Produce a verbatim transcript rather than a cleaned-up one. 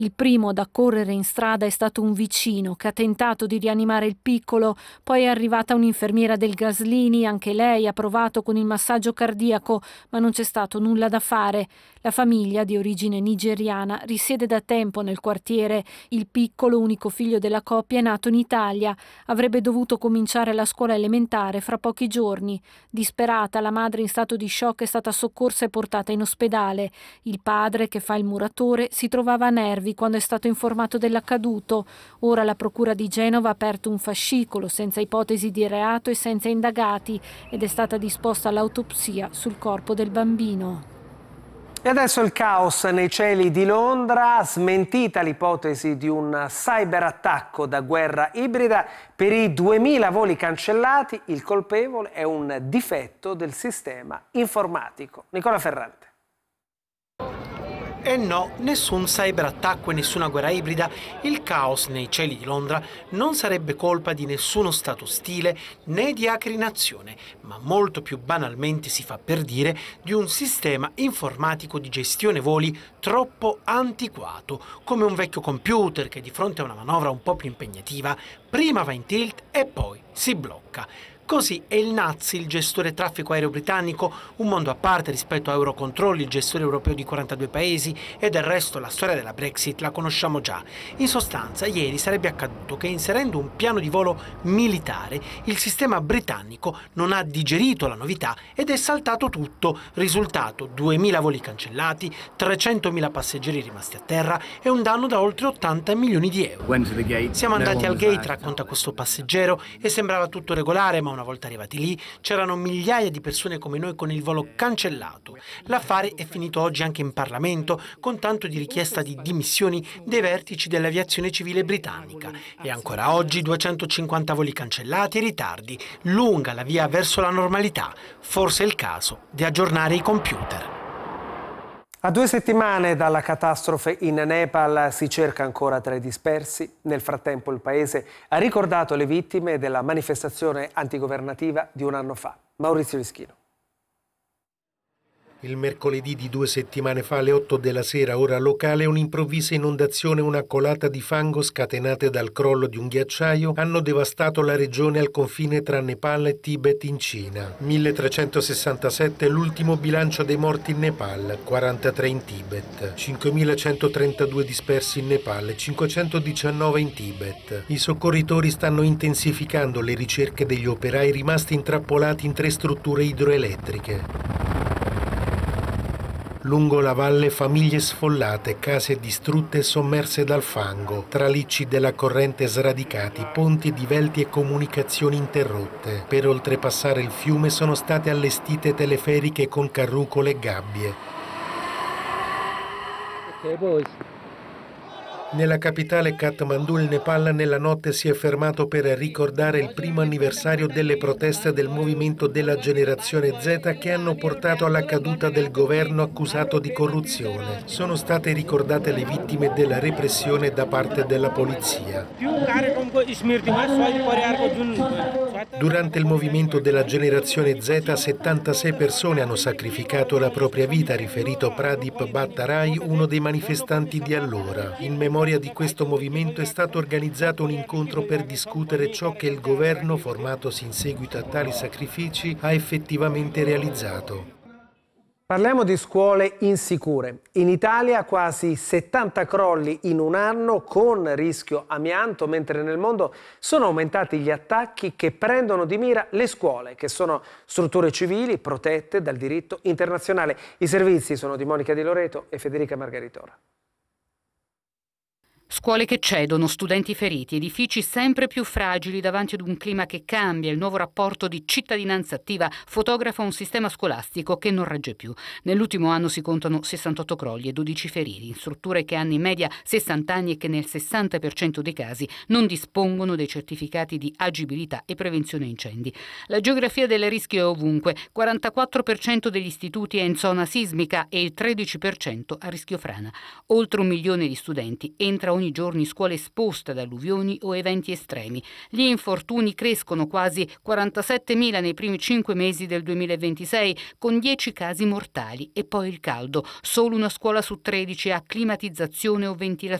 Il primo ad accorrere in strada è stato un vicino che ha tentato di rianimare il piccolo, poi è arrivata un'infermiera del Gaslini, anche lei ha provato con il massaggio cardiaco, ma non c'è stato nulla da fare. La famiglia, di origine nigeriana, risiede da tempo nel quartiere. Il piccolo, unico figlio della coppia, è nato in Italia. Avrebbe dovuto cominciare la scuola elementare fra pochi giorni. Disperata, la madre in stato di shock è stata soccorsa e portata in ospedale. Il padre, che fa il muratore, si trovava a nervi quando è stato informato dell'accaduto. Ora la procura di Genova ha aperto un fascicolo senza ipotesi di reato e senza indagati ed è stata disposta l'autopsia sul corpo del bambino. E adesso il caos nei cieli di Londra, smentita l'ipotesi di un cyberattacco da guerra ibrida. Per i duemila voli cancellati il colpevole è un difetto del sistema informatico. Nicola Ferrante. E no, nessun cyberattacco e nessuna guerra ibrida. Il caos nei cieli di Londra non sarebbe colpa di nessuno stato ostile né di hacker in azione, ma molto più banalmente si fa per dire di un sistema informatico di gestione voli troppo antiquato, come un vecchio computer che di fronte a una manovra un po' più impegnativa prima va in tilt e poi si blocca. Così è il N A Z, il gestore traffico aereo britannico, un mondo a parte rispetto a Eurocontrol, il gestore europeo di quarantadue paesi, e del resto la storia della Brexit la conosciamo già. In sostanza, ieri sarebbe accaduto che inserendo un piano di volo militare, il sistema britannico non ha digerito la novità ed è saltato tutto. Risultato: duemila voli cancellati, trecentomila passeggeri rimasti a terra e un danno da oltre ottanta milioni di euro. Siamo andati al gate, racconta questo passeggero, e sembrava tutto regolare, ma una Una volta arrivati lì, c'erano migliaia di persone come noi con il volo cancellato. L'affare è finito oggi anche in Parlamento, con tanto di richiesta di dimissioni dei vertici dell'aviazione civile britannica. E ancora oggi duecentocinquanta voli cancellati e ritardi. Lunga la via verso la normalità. Forse è il caso di aggiornare i computer. A due settimane dalla catastrofe in Nepal si cerca ancora tra i dispersi. Nel frattempo il paese ha ricordato le vittime della manifestazione antigovernativa di un anno fa. Maurizio Lischino. Il mercoledì di due settimane fa, alle otto della sera, ora locale, un'improvvisa inondazione e una colata di fango scatenate dal crollo di un ghiacciaio hanno devastato la regione al confine tra Nepal e Tibet in Cina. milletrecentosessantasette è l'ultimo bilancio dei morti in Nepal, quarantatré in Tibet, cinquemilacentotrentadue dispersi in Nepal e cinquecentodiciannove in Tibet. I soccorritori stanno intensificando le ricerche degli operai rimasti intrappolati in tre strutture idroelettriche. Lungo la valle famiglie sfollate, case distrutte e sommerse dal fango, tralicci della corrente sradicati, ponti divelti e comunicazioni interrotte. Per oltrepassare il fiume sono state allestite teleferiche con carrucole e gabbie. Okay, boys. Nella capitale Kathmandu il Nepal nella notte si è fermato per ricordare il primo anniversario delle proteste del movimento della generazione Z che hanno portato alla caduta del governo accusato di corruzione. Sono state ricordate le vittime della repressione da parte della polizia. Durante il movimento della generazione Z settantasei persone hanno sacrificato la propria vita, ha riferito Pradip Bhattarai, uno dei manifestanti di allora. In memoria di questo movimento è stato organizzato un incontro per discutere ciò che il governo, formatosi in seguito a tali sacrifici, ha effettivamente realizzato. Parliamo di scuole insicure. In Italia quasi settanta crolli in un anno con rischio amianto, mentre nel mondo sono aumentati gli attacchi che prendono di mira le scuole, che sono strutture civili protette dal diritto internazionale. I servizi sono di Monica Di Loreto e Federica Margaritora. Scuole che cedono, studenti feriti, edifici sempre più fragili davanti ad un clima che cambia. Il nuovo rapporto di Cittadinanza Attiva fotografa un sistema scolastico che non regge più. Nell'ultimo anno si contano sessantotto crolli e dodici feriti, in strutture che hanno in media sessanta anni e che nel sessanta per cento dei casi non dispongono dei certificati di agibilità e prevenzione incendi. La geografia del rischio è ovunque. quarantaquattro per cento degli istituti è in zona sismica e il tredici per cento a rischio frana. Oltre un milione di studenti entra ogni ogni giorno in scuole esposte ad alluvioni o eventi estremi. Gli infortuni crescono, quasi quarantasettemila nei primi cinque mesi del duemilaventisei, con dieci casi mortali. E poi il caldo. Solo una scuola su tredici ha climatizzazione o ventilazione